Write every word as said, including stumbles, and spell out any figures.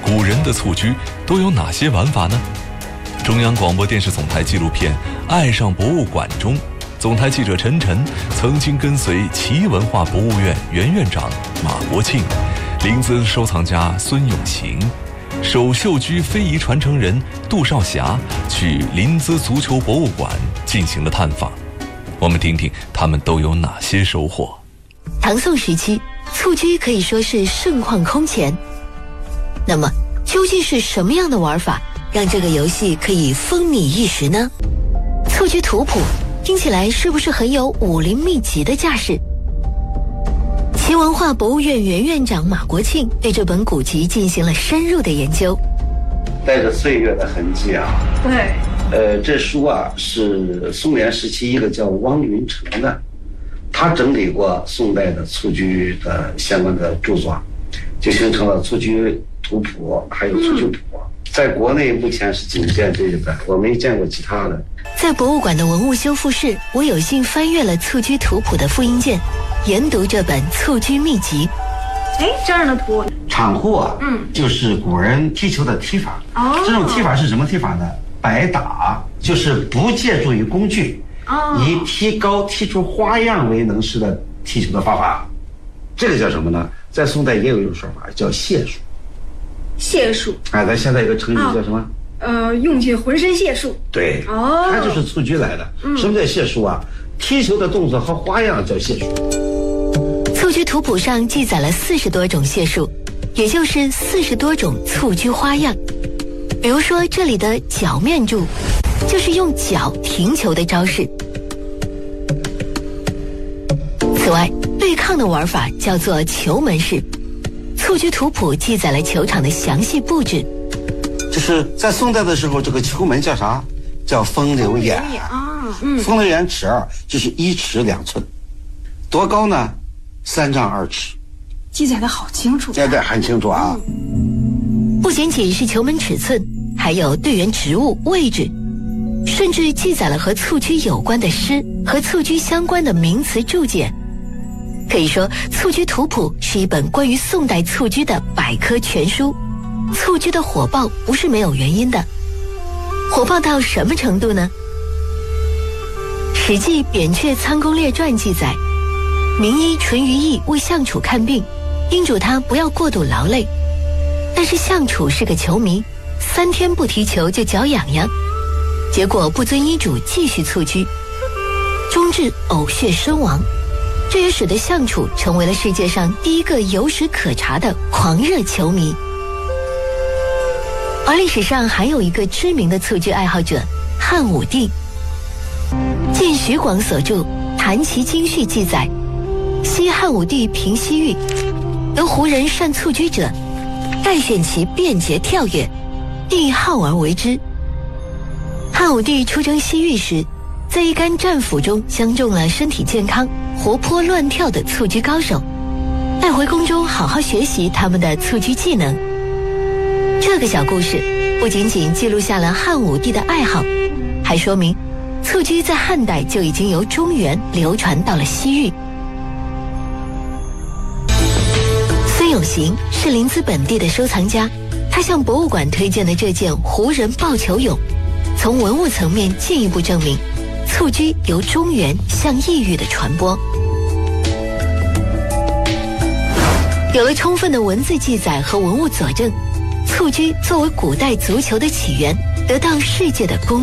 古人的蹴鞠都有哪些玩法呢？中央广播电视总台纪录片《爱上博物馆》中，总台记者陈晨曾经跟随齐文化博物院原院长马国庆、临淄收藏家孙永行、手绣居非遗传承人杜少霞去临淄足球博物馆进行了探访。我们听听他们都有哪些收获。 唐宋时期，蹴鞠可以说是盛况空前。那么，究竟是什么样的玩法让这个游戏可以风靡一时呢？蹴鞠图谱听起来是不是很有武林秘籍的架势？齐文化博物院原院长马国庆对这本古籍进行了深入的研究。 带着岁月的痕迹啊。 对。 呃，这书啊是宋元时期一个叫汪云成的，他整理过宋代的蹴鞠的相关的著作，就形成了蹴鞠图谱，还有蹴鞠谱。嗯，在国内目前是仅见这一本，我没见过其他的。 在博物馆的文物修复室，我有幸翻阅了蹴鞠图谱的复印件，研读这本蹴鞠秘籍。 哎，这样的图， 场户啊，嗯，就是古人踢球的踢法。哦，这种踢法是什么踢法呢？白打，就是不借助于工具，哦，以踢高踢出花样为能事的踢球的方法。这个叫什么呢？在宋代也有一种说法叫解数。 解数， 哎，咱现在有个成语叫什么？哦， 呃，用尽浑身解数。 对，哦，它就是蹴鞠来的。嗯，什么叫解数啊？踢球的动作和花样叫解数。 蹴鞠图谱上记载了四十多种解数，也就是四十多种蹴鞠花样。比如说这里的脚面柱，就是用脚停球的招式。此外，对抗的玩法叫做球门式。蹴鞠图谱记载了球场的详细布置。 就是在宋代的时候，这个球门叫啥？叫风流眼啊。嗯，风流眼尺二，就是一尺两寸，多高呢？三丈二尺。 记载的好清楚。 记载很清楚啊。 嗯，不仅仅是球门尺寸，还有队员职务、位置，甚至记载了和蹴鞠有关的诗和蹴鞠相关的名词注解。可以说，蹴鞠图谱是一本关于宋代蹴鞠的百科全书。蹴鞠的火爆不是没有原因的，火爆到什么程度呢？《史记·扁鹊仓公列传》记载，名医淳于意为相楚看病，叮嘱他不要过度劳累。但是相楚是个球迷，三天不踢球就脚痒痒，结果不遵医嘱继续蹴鞠，终致呕血身亡。这也使得相楚成为了世界上第一个有史可查的狂热球迷。而历史上还有一个知名的蹴鞠爱好者汉武帝。晋徐广所著《谭其经序》记载，昔汉武帝平西域，得胡人善蹴鞠者，盖选其便捷跳跃，帝好而为之。汉武帝出征西域时，在一干战俘中相中了身体健康、活泼乱跳的蹴鞠高手，带回宫中好好学习他们的蹴鞠技能。这个小故事不仅仅记录下了汉武帝的爱好，还说明蹴鞠在汉代就已经由中原流传到了西域。孙永行是临淄本地的收藏家，他向博物馆推荐的这件胡人抱球俑，从文物层面进一步证明蹴鞠由中原向异域的传播。有了充分的文字记载和文物佐证，蹴鞠作为古代足球的起源，得到世界的公